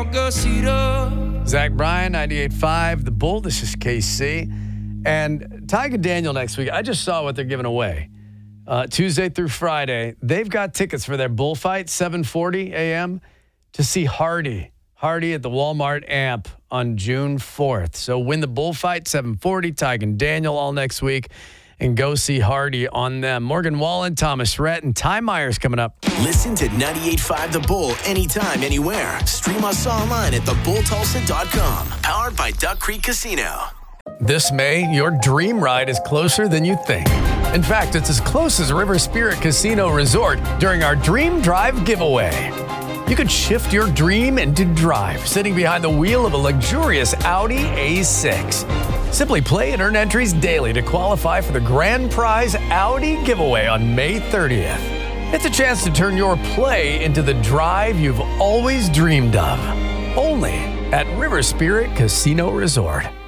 Montecito. Zach Bryan, 98.5, The Bull. This is KC. And Tyga Daniel next week. I just saw what they're giving away. Tuesday through Friday. They've got tickets for their bullfight, 7:40 a.m., to see Hardy at the Walmart Amp on June 4th. So win the bullfight, 7:40, Tyga and Daniel all next week, and go see Hardy on them. Morgan Wallen, Thomas Rhett, and Ty Myers coming up. Listen to 98.5 The Bull anytime, anywhere. Stream us online at thebulltulsa.com. Powered by Duck Creek Casino. This May, your dream ride is closer than you think. In fact, it's as close as River Spirit Casino Resort during our Dream Drive giveaway. You could shift your dream into drive, sitting behind the wheel of a luxurious Audi A6. Simply play and earn entries daily to qualify for the grand prize Audi giveaway on May 30th. It's a chance to turn your play into the drive you've always dreamed of. Only at River Spirit Casino Resort.